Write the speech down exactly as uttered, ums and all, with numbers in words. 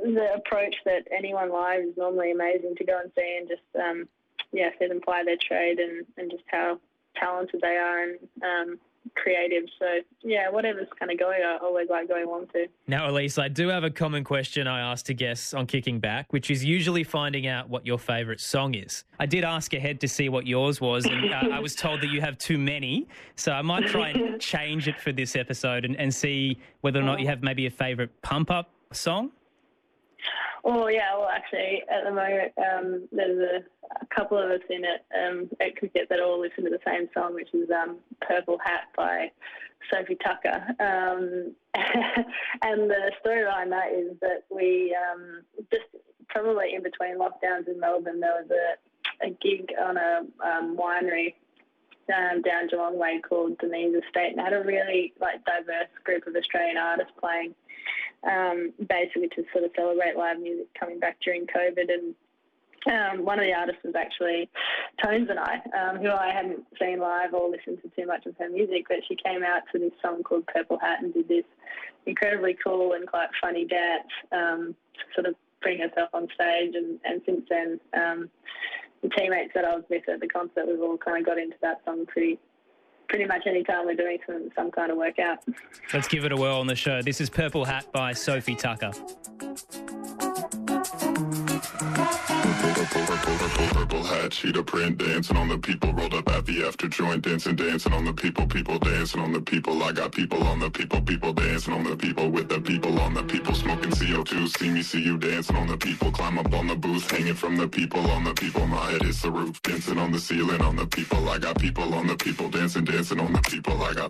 the approach that anyone live is normally amazing to go and see and just, um, yeah, see them ply their trade and, and just how talented they are and um, creative. So, yeah, whatever's kind of going, I always like going along to. Now, Elise, I do have a common question I ask to guests on Kicking Back, which is usually finding out what your favourite song is. I did ask ahead to see what yours was, and uh, I was told that you have too many, so I might try and change it for this episode and, and see whether or not you have maybe a favourite pump-up song. Oh, yeah, well, actually, at the moment, um, there's a, a couple of us in it um, at cricket that all listen to the same song, which is um, Purple Hat by Sophie Tucker. Um, and the story behind that is that we um, just probably in between lockdowns in Melbourne, there was a, a gig on a um, winery um, down Geelong Way called Denise Estate, and had a really like diverse group of Australian artists playing. Um, basically to sort of celebrate live music coming back during COVID. And um, one of the artists was actually Tones and I, um, who I hadn't seen live or listened to too much of her music, but she came out to this song called Purple Hat and did this incredibly cool and quite funny dance um, to sort of bring herself on stage. And, and since then, um, the teammates that I was with at the concert, we've all kind of got into that song pretty pretty much any time we're doing some, some kind of workout. Let's give it a whirl on the show. This is Purple Hat by Sophie Tucker. Purple, purple, purple hat, cheetah print, dancing on the people, rolled up at the after joint, dancing, dancing on the people, people dancing on the people. I got people on the people, people dancing on the people, with the people on the people, smoking C O two. See me, see you dancing on the people, climb up on the booth, hanging from the people on the people. My head is the roof, dancing on the ceiling on the people. I got people on the people, dancing, dancing on the people. I got